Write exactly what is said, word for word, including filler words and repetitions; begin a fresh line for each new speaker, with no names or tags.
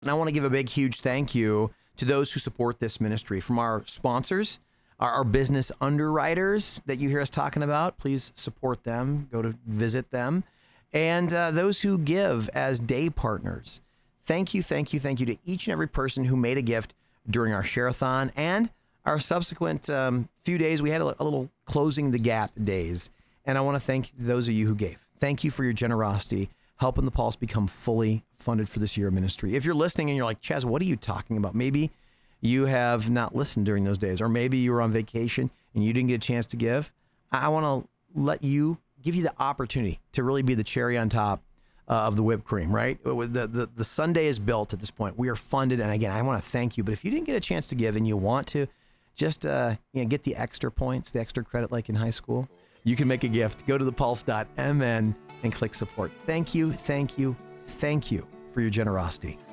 And I want to give a big, huge thank you to those who support this ministry. From our sponsors, our, our business underwriters that you hear us talking about, please support them. Go to visit them. And uh, those who give as day partners. Thank you, thank you, thank you to each and every person who made a gift during our share-a-thon and our subsequent um, few days. We had a, a little closing the gap days. And I want to thank those of you who gave. Thank you for your generosity, helping the Pulse become fully funded for this year of ministry. If you're listening and you're like, Chaz, what are you talking about? Maybe you have not listened during those days, or maybe you were on vacation and you didn't get a chance to give. I want to let you, give you the opportunity to really be the cherry on top uh, of the whipped cream, right? The, the, the Sunday is built at this point. We are funded. And again, I want to thank you. But if you didn't get a chance to give and you want to just uh, you know, get the extra points, the extra credit like in high school, you can make a gift. Go to the pulse dot m n and click support. Thank you, thank you, thank you for your generosity.